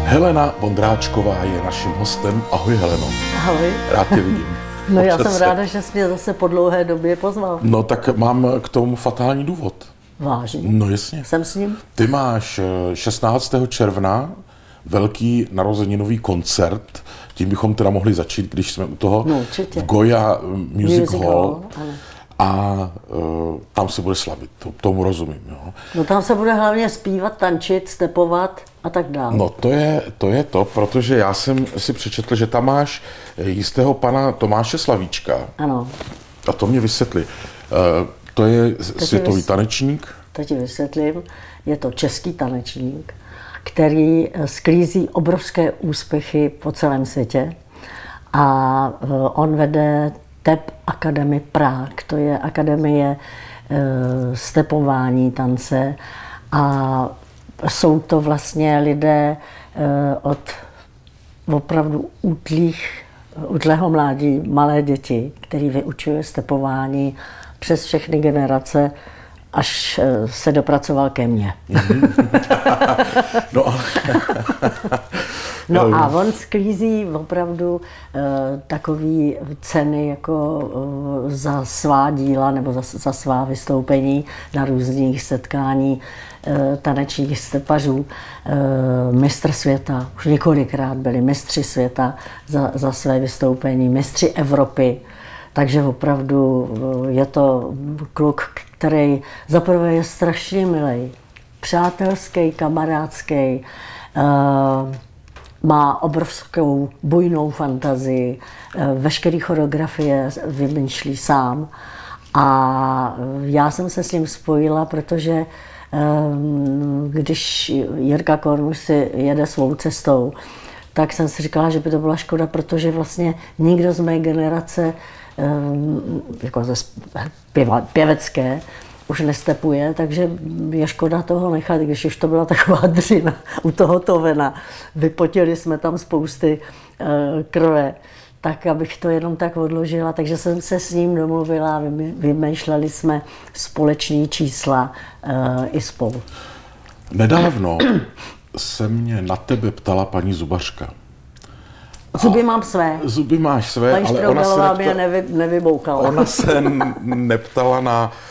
Helena Vondráčková je naším hostem. Ahoj, Heleno. Ahoj. Rád tě vidím. No já jsem ráda, že jsi mě zase po dlouhé době pozval. No tak mám k tomu fatální důvod. Vážně? No jasně. Jsem s ním? Ty máš 16. června velký narozeninový koncert. Tím bychom teda mohli začít, když jsme u toho. No určitě. V Goya Music Hall. Ano. A tam se bude slavit, tomu rozumím. Jo. No tam se bude hlavně zpívat, tančit, stepovat a tak dále. No to je to, protože já jsem si přečetl, že tam máš jistého pana Tomáše Slavíčka. Ano. A to mě vysvětli. To je světový tanečník. To ti vysvětlím. Je to český tanečník, který sklízí obrovské úspěchy po celém světě. A on vede Step Academy Prague, to je akademie stepování, tance a jsou to vlastně lidé od opravdu útlého mládí, malé děti, který vyučuje stepování přes všechny generace, až se dopracoval ke mně. No a on sklízí opravdu takové ceny jako za svá díla nebo za svá vystoupení na různých setkání tanečních stepařů. Mistr světa, už několikrát byli mistři světa za své vystoupení, mistři Evropy. Takže opravdu je to kluk, který zaprvé je strašně milej, přátelský, kamarádský, má obrovskou bujnou fantazii, veškeré choreografie vymýšlí sám. A já jsem se s ním spojila, protože když Jirka Korn si jede svou cestou, tak jsem si říkala, že by to byla škoda, protože vlastně nikdo z mé generace jako pěvecké už nestepuje, takže je škoda toho nechat, když už to byla taková dřina u toho tovena. Vypotili jsme tam spousty krve, tak abych to jenom tak odložila. Takže jsem se s ním domluvila a vymýšleli jsme společný čísla i spolu. Nedávno se mě na tebe ptala paní zubařka. Zuby mám své. Zuby máš své, Paní ale ona se mě nevyboukala. Ona se neptala na